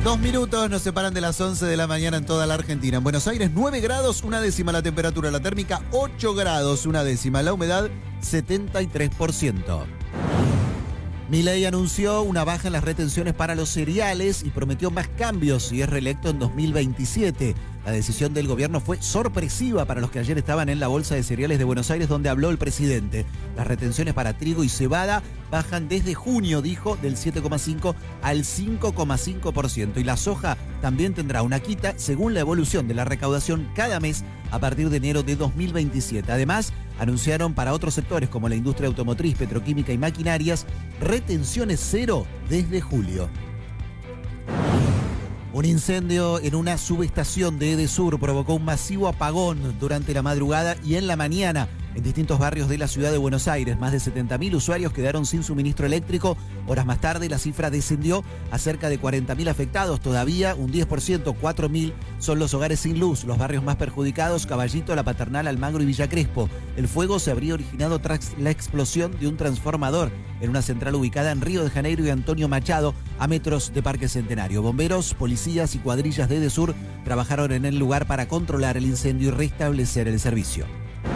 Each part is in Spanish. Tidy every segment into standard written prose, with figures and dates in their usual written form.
2 minutos nos separan de las 11 de la mañana en toda la Argentina. En Buenos Aires, 9 grados, 1/10 la temperatura. La térmica, 8 grados, 1/10. La humedad, 73%. Milei anunció una baja en las retenciones para los cereales y prometió más cambios si es reelecto en 2027. La decisión del gobierno fue sorpresiva para los que ayer estaban en la Bolsa de Cereales de Buenos Aires, donde habló el presidente. Las retenciones para trigo y cebada bajan desde junio, dijo, del 7,5 al 5,5%. Y la soja también tendrá una quita según la evolución de la recaudación cada mes a partir de enero de 2027. Además, anunciaron para otros sectores como la industria automotriz, petroquímica y maquinarias, retenciones cero desde julio. Un incendio en una subestación de Edesur provocó un masivo apagón durante la madrugada y en la mañana en distintos barrios de la ciudad de Buenos Aires. Más de 70.000 usuarios quedaron sin suministro eléctrico. Horas más tarde la cifra descendió a cerca de 40.000 afectados. Todavía un 10%, 4.000 son los hogares sin luz. Los barrios más perjudicados, Caballito, La Paternal, Almagro y Villa Crespo. El fuego se habría originado tras la explosión de un transformador en una central ubicada en Río de Janeiro y Antonio Machado, a metros de Parque Centenario. Bomberos, policías y cuadrillas de Edesur trabajaron en el lugar para controlar el incendio y restablecer el servicio.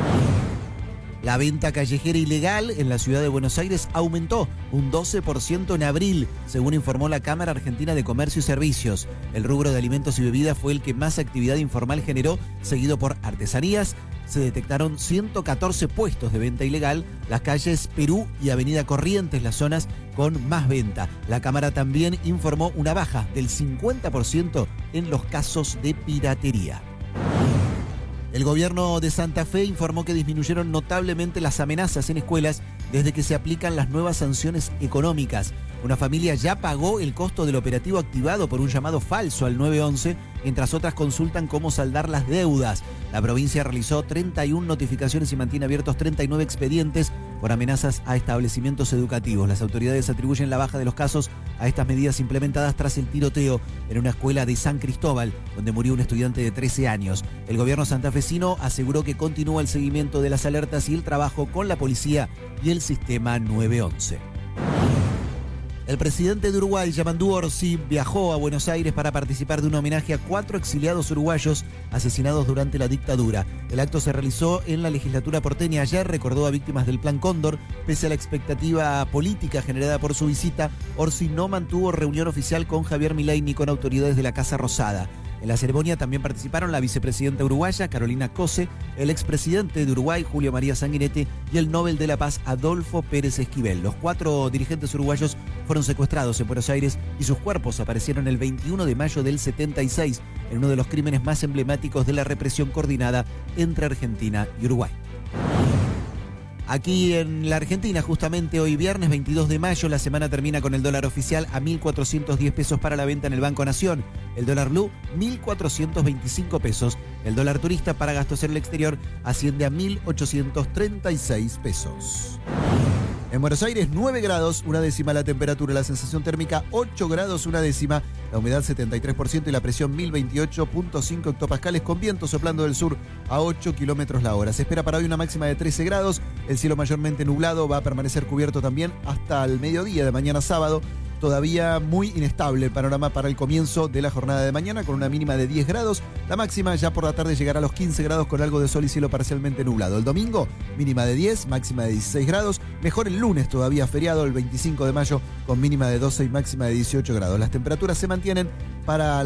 La venta callejera ilegal en la ciudad de Buenos Aires aumentó un 12% en abril, según informó la Cámara Argentina de Comercio y Servicios. El rubro de alimentos y bebidas fue el que más actividad informal generó, seguido por artesanías. Se detectaron 114 puestos de venta ilegal, las calles Perú y Avenida Corrientes, las zonas con más venta. La Cámara también informó una baja del 50% en los casos de piratería. El gobierno de Santa Fe informó que disminuyeron notablemente las amenazas en escuelas desde que se aplican las nuevas sanciones económicas. Una familia ya pagó el costo del operativo activado por un llamado falso al 911, mientras otras consultan cómo saldar las deudas. La provincia realizó 31 notificaciones y mantiene abiertos 39 expedientes por amenazas a establecimientos educativos. Las autoridades atribuyen la baja de los casos a estas medidas implementadas tras el tiroteo en una escuela de San Cristóbal, donde murió un estudiante de 13 años. El gobierno santafesino aseguró que continúa el seguimiento de las alertas y el trabajo con la policía y el sistema 911. El presidente de Uruguay, Yamandú Orsi, viajó a Buenos Aires para participar de un homenaje a 4 exiliados uruguayos asesinados durante la dictadura. El acto se realizó en la legislatura porteña. Ayer recordó a víctimas del Plan Cóndor. Pese a la expectativa política generada por su visita, Orsi no mantuvo reunión oficial con Javier Milei ni con autoridades de la Casa Rosada. En la ceremonia también participaron la vicepresidenta uruguaya, Carolina Cose, el expresidente de Uruguay, Julio María Sanguinetti, y el Nobel de la Paz, Adolfo Pérez Esquivel. Los 4 dirigentes uruguayos fueron secuestrados en Buenos Aires y sus cuerpos aparecieron el 21 de mayo del 76 en uno de los crímenes más emblemáticos de la represión coordinada entre Argentina y Uruguay. Aquí en la Argentina, justamente hoy viernes 22 de mayo, la semana termina con el dólar oficial a 1.410 pesos para la venta en el Banco Nación. El dólar blue, 1.425 pesos. El dólar turista para gastos en el exterior asciende a 1.836 pesos. En Buenos Aires, 9 grados, 1/10 la temperatura, la sensación térmica 8 grados, 1/10, la humedad 73% y la presión 1028.5 hectopascales con viento soplando del sur a 8 kilómetros la hora. Se espera para hoy una máxima de 13 grados, el cielo mayormente nublado va a permanecer cubierto también hasta el mediodía de mañana sábado. Todavía muy inestable el panorama para el comienzo de la jornada de mañana, con una mínima de 10 grados. La máxima ya por la tarde llegará a los 15 grados con algo de sol y cielo parcialmente nublado. El domingo, mínima de 10, máxima de 16 grados. Mejor el lunes, todavía feriado, el 25 de mayo, con mínima de 12 y máxima de 18 grados. Las temperaturas se mantienen para